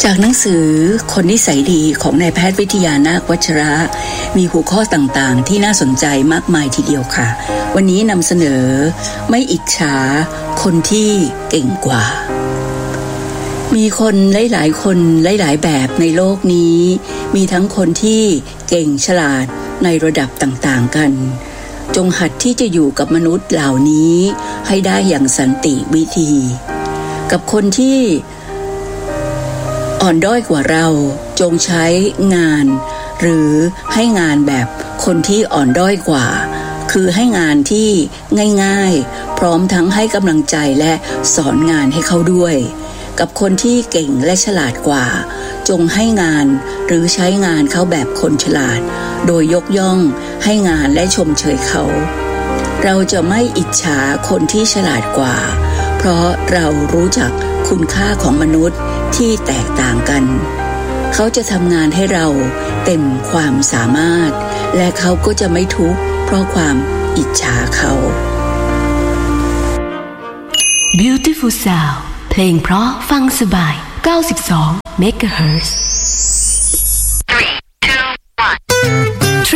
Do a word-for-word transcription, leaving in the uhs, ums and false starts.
จากหนังสือคนนิสัยดีของนายแพทย์วิทยานาควัชระมีหัวข้อต่างๆที่น่าสนใจมากมายทีเดียวค่ะวันนี้นำเสนอไม่อิจฉาคนที่เก่งกว่ามีคนหลายๆคนหลายๆแบบในโลกนี้มีทั้งคนที่เก่งฉลาดในระดับต่างๆกันจงหัดที่จะอยู่กับมนุษย์เหล่านี้ให้ได้อย่างสันติวิธีกับคนที่อ่อนด้อยกว่าเราจงใช้งานหรือให้งานแบบคนที่อ่อนด้อยกว่าคือให้งานที่ง่ายๆพร้อมทั้งให้กำลังใจและสอนงานให้เขาด้วยกับคนที่เก่งและฉลาดกว่าจงให้งานหรือใช้งานเขาแบบคนฉลาดโดยยกย่องให้งานและชมเชยเขาเราจะไม่อิจฉาคนที่ฉลาดกว่าเพราะเรารู้จักคุณค่าของมนุษย์ที่แตกต่างกันเขาจะทำงานให้เราเต็มความสามารถและเขาก็จะไม่ทุกข์เพราะความอิจฉาเขา Beautiful Sound เพลงเพราะฟังสบายเก้าสิบสองเมกะเฮิรตซ์